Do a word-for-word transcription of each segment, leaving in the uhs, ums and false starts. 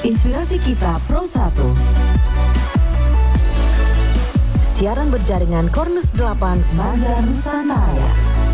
Inspirasi Kita Pro satu. Siaran berjaringan Kornus delapan Banjar Nusantara.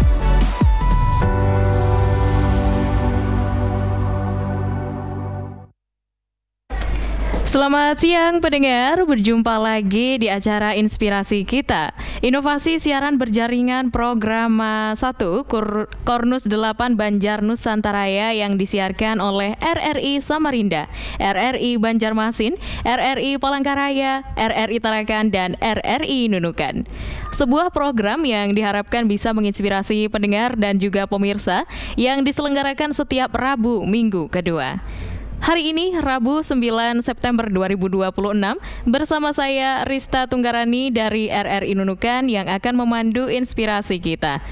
Selamat siang pendengar, berjumpa lagi di acara Inspirasi Kita, inovasi siaran berjaringan program satu Kur- Kornus delapan Banjar Nusantara yang disiarkan oleh R R I Samarinda, R R I Banjarmasin, R R I Palangkaraya, R R I Tarakan, dan R R I Nunukan. Sebuah program yang diharapkan bisa menginspirasi pendengar dan juga pemirsa yang diselenggarakan setiap Rabu minggu kedua. Hari ini Rabu sembilan September dua ribu dua puluh enam bersama saya Rista Tunggarani dari R R I Nunukan yang akan memandu inspirasi kita.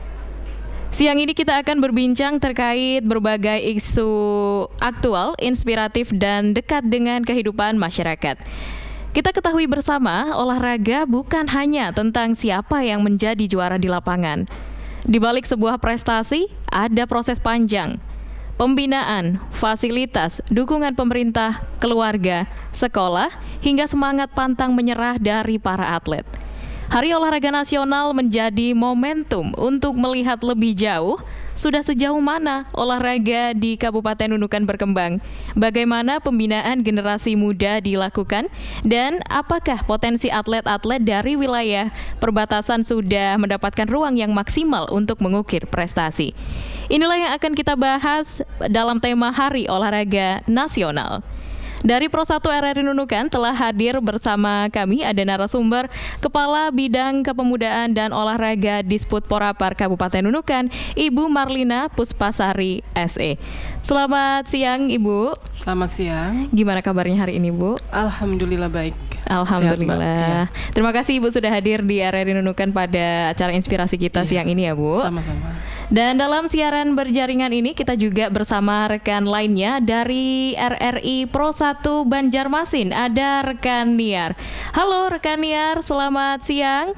Siang ini kita akan berbincang terkait berbagai isu aktual, inspiratif dan dekat dengan kehidupan masyarakat. Kita ketahui bersama, olahraga bukan hanya tentang siapa yang menjadi juara di lapangan. Di balik sebuah prestasi, ada proses panjang. Pembinaan, fasilitas, dukungan pemerintah, keluarga, sekolah, hingga semangat pantang menyerah dari para atlet. Hari Olahraga Nasional menjadi momentum untuk melihat lebih jauh sudah sejauh mana olahraga di Kabupaten Nunukan berkembang, bagaimana pembinaan generasi muda dilakukan, dan apakah potensi atlet-atlet dari wilayah perbatasan sudah mendapatkan ruang yang maksimal untuk mengukir prestasi. Inilah yang akan kita bahas dalam tema Hari Olahraga Nasional. Dari Pro satu R R I Nunukan telah hadir bersama kami ada narasumber Kepala Bidang Kepemudaan dan Olahraga Disput Porapar Kabupaten Nunukan, Ibu Marlina Puspasari S E. Selamat siang Ibu. Selamat siang. Gimana kabarnya hari ini Bu? Alhamdulillah baik. Alhamdulillah. Ya. Terima kasih Ibu sudah hadir di R R I Nunukan pada acara inspirasi kita ya, siang ini ya Bu. Sama-sama. Dan dalam siaran berjaringan ini kita juga bersama rekan lainnya dari R R I Pro satu Banjarmasin, ada rekan Niar. Halo rekan Niar, selamat siang.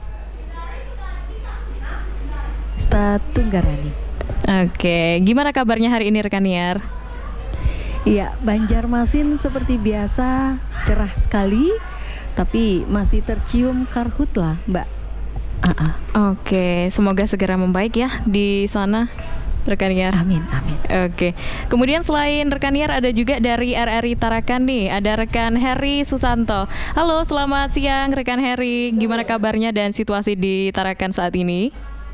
Rista Tunggarani. Oke, gimana kabarnya hari ini rekan Niar? Iya, Banjarmasin seperti biasa cerah sekali, tapi masih tercium karhutla, Mbak. Uh-uh. Oke, semoga segera membaik ya di sana, rekan Niar. Amin, amin. Oke, kemudian selain rekan Niar ada juga dari R R I Tarakan nih, ada rekan Heri Susanto. Halo, selamat siang rekan Heri. Gimana kabarnya dan situasi di Tarakan saat ini?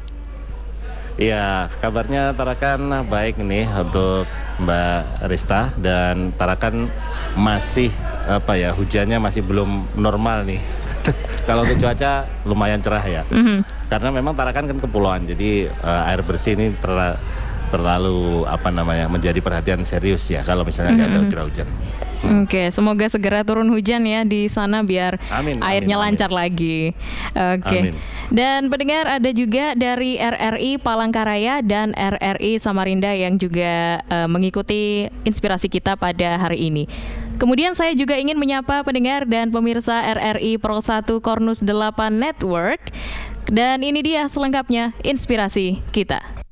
Iya, kabarnya Tarakan baik nih untuk Mbak Rista, dan Tarakan masih apa ya, hujannya masih belum normal nih. Kalau untuk cuaca lumayan cerah ya, mm-hmm. karena memang Tarakan kan kepulauan, jadi uh, air bersih ini ter- terlalu apa namanya menjadi perhatian serius ya kalau misalnya nggak mm-hmm. ada curah hujan. Hmm. Oke, semoga segera turun hujan ya di sana biar amin, airnya amin, lancar amin. lagi. Oke. Amin. Dan pendengar ada juga dari R R I Palangkaraya dan R R I Samarinda yang juga uh, mengikuti inspirasi kita pada hari ini. Kemudian saya juga ingin menyapa pendengar dan pemirsa R R I Pro satu Kornus delapan Network. Dan ini dia selengkapnya inspirasi kita.